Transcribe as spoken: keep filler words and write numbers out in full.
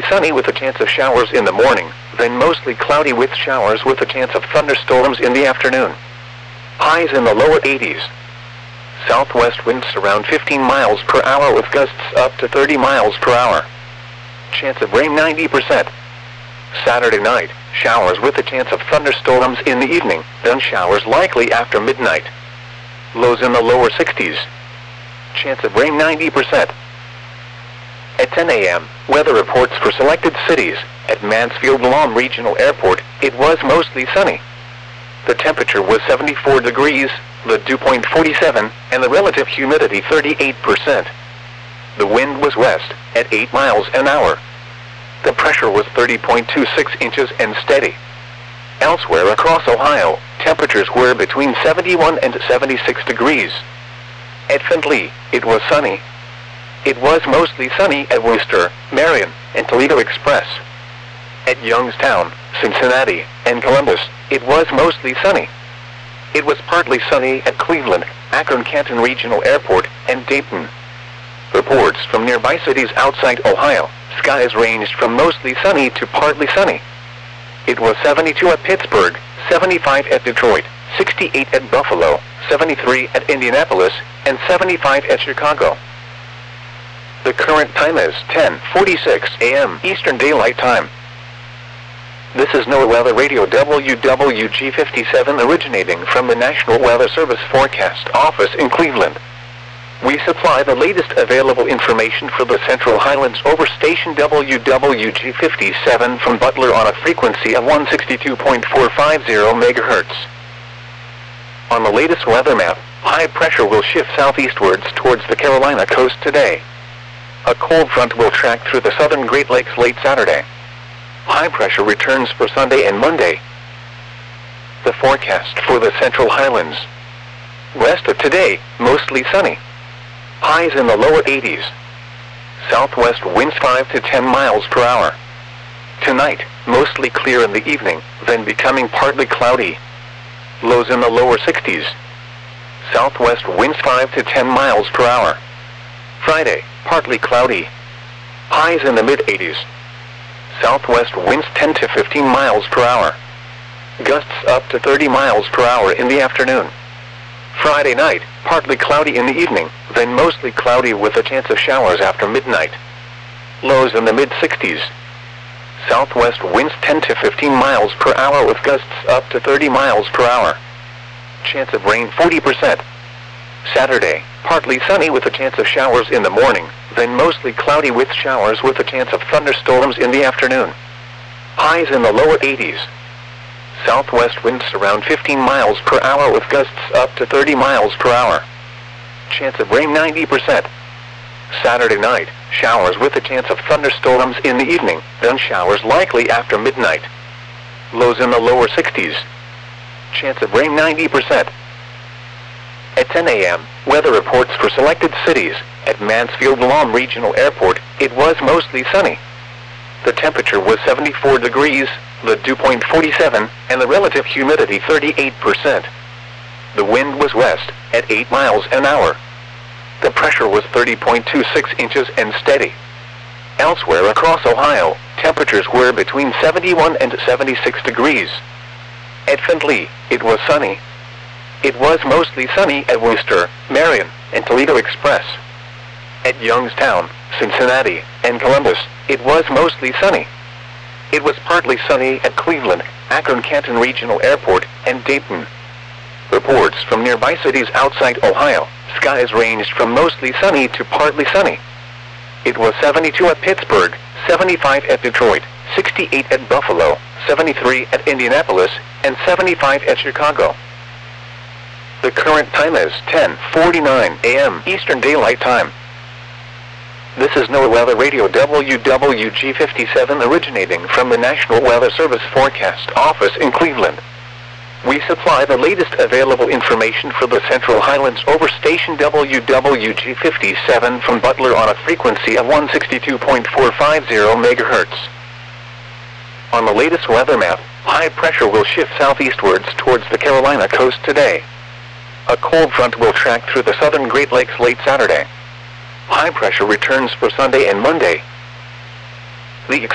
sunny with a chance of showers in the morning, then mostly cloudy with showers with a chance of thunderstorms in the afternoon. Highs in the lower eighties. Southwest winds around fifteen miles per hour with gusts up to thirty miles per hour. Chance of rain ninety percent. Saturday night, showers with a chance of thunderstorms in the evening, then showers likely after midnight. Lows in the lower sixties. Chance of rain ninety percent. At ten a m, weather reports for selected cities. At Mansfield-Lahm Regional Airport, it was mostly sunny. The temperature was seventy-four degrees, the dew point forty-seven, and the relative humidity thirty-eight percent. The wind was west, at eight miles an hour. The pressure was thirty point two six inches and steady. Elsewhere across Ohio, temperatures were between seventy-one and seventy-six degrees. At Findlay, it was sunny. It was mostly sunny at Worcester, Marion, and Toledo Express. At Youngstown, Cincinnati, and Columbus, it was mostly sunny. It was partly sunny at Cleveland, Akron-Canton Regional Airport, and Dayton. Reports from nearby cities outside Ohio, skies ranged from mostly sunny to partly sunny. It was seventy-two at Pittsburgh, seventy-five at Detroit, sixty-eight at Buffalo, seventy-three at Indianapolis, and seventy-five at Chicago. The current time is ten forty-six a m Eastern Daylight Time. This is NOAA Weather Radio W W G fifty-seven originating from the National Weather Service Forecast Office in Cleveland. We supply the latest available information for the Central Highlands over station W W G fifty-seven from Butler on a frequency of one sixty-two point four five zero megahertz. On the latest weather map, high pressure will shift southeastwards towards the Carolina coast today. A cold front will track through the southern Great Lakes late Saturday. High pressure returns for Sunday and Monday. The forecast for the Central Highlands. West of today, mostly sunny. Highs in the lower eighties. Southwest winds five to ten miles per hour. Tonight, mostly clear in the evening, then becoming partly cloudy. Lows in the lower sixties. Southwest winds five to ten miles per hour. Friday, partly cloudy. Highs in the mid eighties. Southwest winds ten to fifteen miles per hour. Gusts up to thirty miles per hour in the afternoon. Friday night, partly cloudy in the evening, then mostly cloudy with a chance of showers after midnight. Lows in the mid sixties. Southwest winds ten to fifteen miles per hour with gusts up to thirty miles per hour. Chance of rain forty percent. Saturday, partly sunny with a chance of showers in the morning, then mostly cloudy with showers with a chance of thunderstorms in the afternoon. Highs in the lower eighties. Southwest winds around fifteen miles per hour with gusts up to thirty miles per hour. Chance of rain ninety percent. Saturday night, showers with a chance of thunderstorms in the evening, then showers likely after midnight. Lows in the lower sixties. Chance of rain ninety percent. At ten a m, weather reports for selected cities. At Mansfield-Lahm Regional Airport, it was mostly sunny. The temperature was seventy-four degrees, the dew point forty-seven, and the relative humidity thirty-eight percent. The wind was west, at eight miles an hour. The pressure was thirty point two six inches and steady. Elsewhere across Ohio, temperatures were between seventy-one and seventy-six degrees. At Findlay, it was sunny. It was mostly sunny at Worcester, Marion, and Toledo Express. At Youngstown, Cincinnati, and Columbus, it was mostly sunny. It was partly sunny at Cleveland, Akron-Canton Regional Airport, and Dayton. Reports from nearby cities outside Ohio, skies ranged from mostly sunny to partly sunny. It was seventy-two at Pittsburgh, seventy-five at Detroit, sixty-eight at Buffalo, seventy-three at Indianapolis, and seventy-five at Chicago. The current time is ten forty-nine a m Eastern Daylight Time. This is NOAA Weather Radio W W G fifty-seven originating from the National Weather Service Forecast Office in Cleveland. We supply the latest available information for the Central Highlands over station W W G fifty-seven from Butler on a frequency of one sixty-two point four five zero megahertz. On the latest weather map, high pressure will shift southeastwards towards the Carolina coast today. A cold front will track through the southern Great Lakes late Saturday. High pressure returns for Sunday and Monday. The